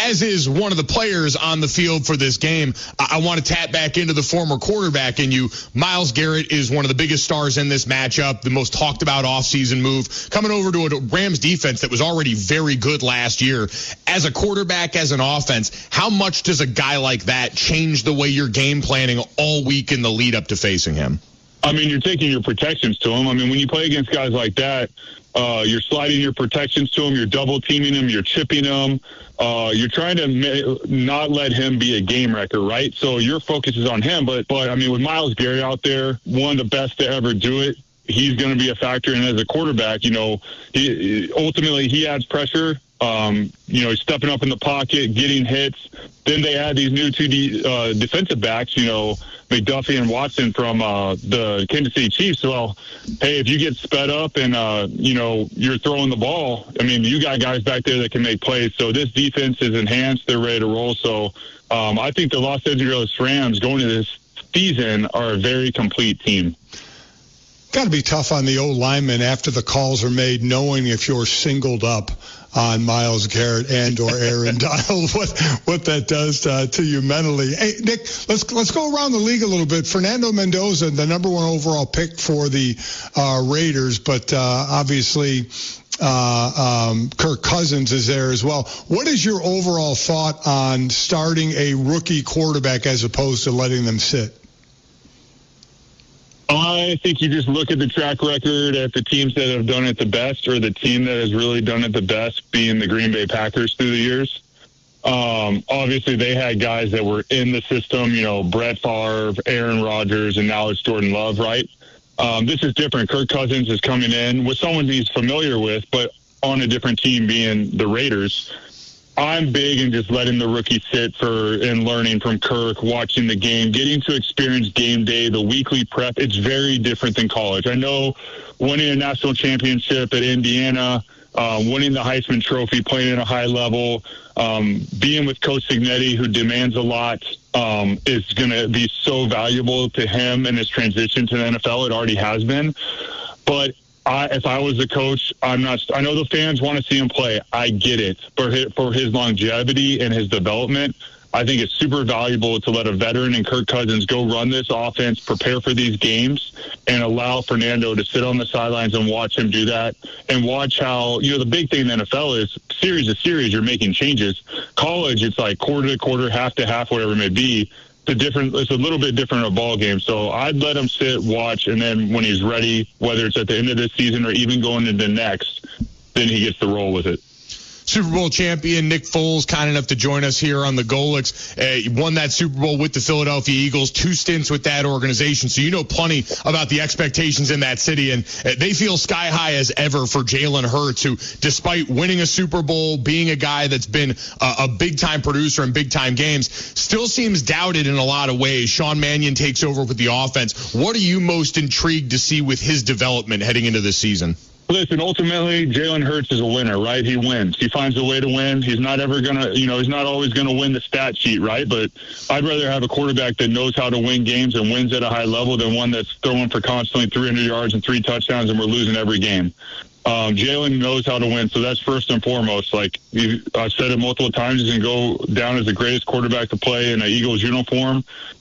as is one of the players on the field for this game. I want to tap back into the former quarterback in you. Myles Garrett is one of the biggest stars in this matchup, the most talked about offseason move, coming over to a Rams defense that was already very good last year. As a quarterback, as an offense, how much does a guy like that change the way you're game planning all week in the lead up to facing him? I mean, you're taking your protections to him. I mean, when you play against guys like that, you're sliding your protections to him, you're double teaming him, you're chipping him. You're trying to not let him be a game wrecker, right? So your focus is on him. But I mean, with Myles Garrett out there, one of the best to ever do it, he's going to be a factor. And as a quarterback, he adds pressure. He's stepping up in the pocket, getting hits. Then they add these new two defensive backs, McDuffie and Watson from the Kansas City Chiefs. Well, hey, if you get sped up and, you're throwing the ball, I mean, you got guys back there that can make plays. So this defense is enhanced. They're ready to roll. So I think the Los Angeles Rams going to this season are a very complete team. Got to be tough on the old lineman after the calls are made, knowing if you're singled up on Myles Garrett and or Aaron Donald, what that does to you mentally. Hey, Nick, let's go around the league a little bit. Fernando Mendoza, the number one overall pick for the Raiders, but obviously Kirk Cousins is there as well. What is your overall thought on starting a rookie quarterback as opposed to letting them sit? I think you just look at the track record at the teams that have done it the best, or the team that has really done it the best being the Green Bay Packers through the years. Obviously, they had guys that were in the system, Brett Favre, Aaron Rodgers, and now it's Jordan Love, right? This is different. Kirk Cousins is coming in with someone he's familiar with, but on a different team being the Raiders. I'm big in just letting the rookie sit and learning from Kirk, watching the game, getting to experience game day, the weekly prep. It's very different than college. I know winning a national championship at Indiana, winning the Heisman Trophy, playing at a high level, being with Coach Cignetti, who demands a lot, is going to be so valuable to him in his transition to the NFL. It already has been. But if I was the coach, I know the fans want to see him play. I get it. For his longevity and his development, I think it's super valuable to let a veteran and Kirk Cousins go run this offense, prepare for these games, and allow Fernando to sit on the sidelines and watch him do that, and watch how, the big thing in the NFL is series to series, you're making changes. College, it's like quarter to quarter, half to half, whatever it may be. It's a little bit different of a ball game. So I'd let him sit, watch, and then when he's ready, whether it's at the end of this season or even going into next, then he gets to roll with it. Super Bowl champion Nick Foles, kind enough to join us here on the Golix. Won that Super Bowl with the Philadelphia Eagles, 2 stints with that organization, so you know plenty about the expectations in that city, and they feel sky high as ever for Jalen Hurts, who, despite winning a Super Bowl, being a guy that's been a big-time producer in big-time games, still seems doubted in a lot of ways. Sean Mannion takes over with the offense. What are you most intrigued to see with his development heading into this season? Listen, ultimately, Jalen Hurts is a winner, right? He wins. He finds a way to win. He's not ever going to, he's not always going to win the stat sheet, right? But I'd rather have a quarterback that knows how to win games and wins at a high level than one that's throwing for constantly 300 yards and 3 touchdowns and we're losing every game. Jalen knows how to win, so that's first and foremost. Like I've said it multiple times, he's going to go down as the greatest quarterback to play in an Eagles uniform.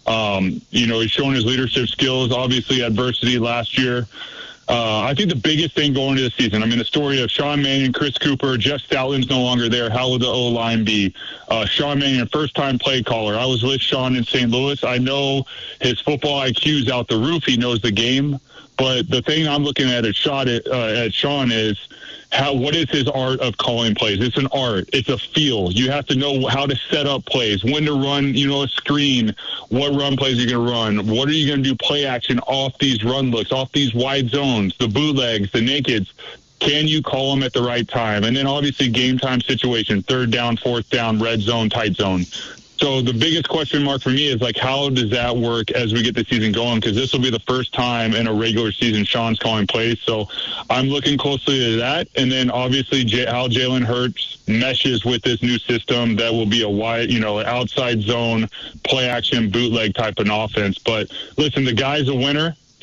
He's shown his leadership skills, obviously adversity last year. I think the biggest thing going into the season, the story of Sean Mannion, Chris Cooper, Jeff Stoutland's no longer there. How will the O-line be? Sean Mannion, first-time play caller. I was with Sean in St. Louis. I know his football IQ's out the roof. He knows the game. But the thing I'm looking at Sean is what is his art of calling plays? It's an art. It's a feel. You have to know how to set up plays, when to run, a screen, what run plays you're going to run, what are you going to do play action off these run looks, off these wide zones, the bootlegs, the nakeds. Can you call them at the right time? And then obviously game time situation, 3rd down, 4th down, red zone, tight zone. So the biggest question mark for me is how does that work as we get the season going? Because this will be the first time in a regular season Sean's calling plays. So I'm looking closely to that. And then obviously how Jalen Hurts meshes with this new system that will be a wide, outside zone, play action, bootleg type of offense. But listen, the guy's a winner.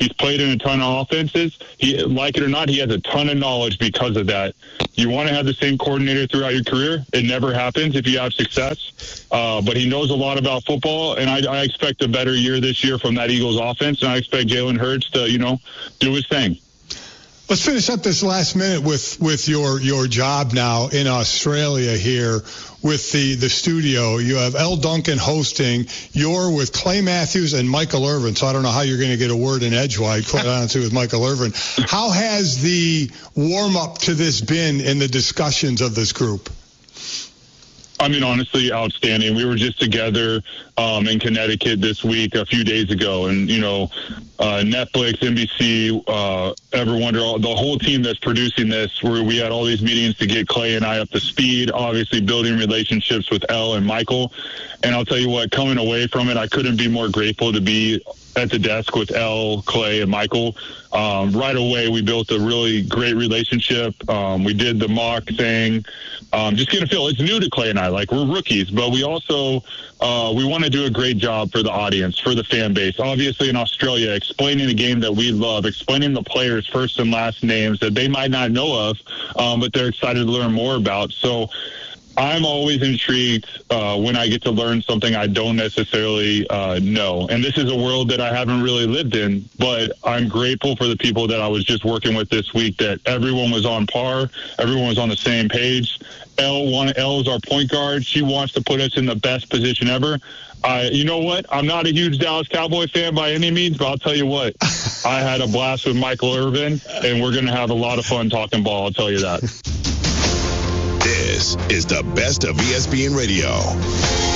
He's played in a ton of offenses. He, like it or not, he has a ton of knowledge because of that. You want to have the same coordinator throughout your career. It never happens if you have success. But he knows a lot about football, and I expect a better year this year from that Eagles offense, and I expect Jalen Hurts to, do his thing. Let's finish up this last minute with your job now in Australia here with the studio. You have Elle Duncan hosting. You're with Clay Matthews and Michael Irvin, so I don't know how you're going to get a word in edgewise, quite honestly, with Michael Irvin. How has the warm-up to this been in the discussions of this group? I mean, honestly, outstanding. We were just together in Connecticut this week, a few days ago, and Netflix, NBC, Everwonder, the whole team that's producing this, where we had all these meetings to get Clay and I up to speed, obviously building relationships with Elle and Michael. And I'll tell you what, coming away from it, I couldn't be more grateful to be at the desk with Elle, Clay, and Michael. Right away, we built a really great relationship. We did the mock thing. Just getting a feel. It's new to Clay and I. Like, we're rookies, but we also we want to do a great job for the audience, for the fan base. Obviously, in Australia, explaining the game that we love, explaining the players' first and last names that they might not know of, but they're excited to learn more about. So I'm always intrigued when I get to learn something I don't necessarily know. And this is a world that I haven't really lived in, but I'm grateful for the people that I was just working with this week, that everyone was on par, everyone was on the same page. Elle is our point guard. She wants to put us in the best position ever. You know what? I'm not a huge Dallas Cowboy fan by any means, but I'll tell you what. I had a blast with Michael Irvin, and we're going to have a lot of fun talking ball, I'll tell you that. This is the best of ESPN Radio.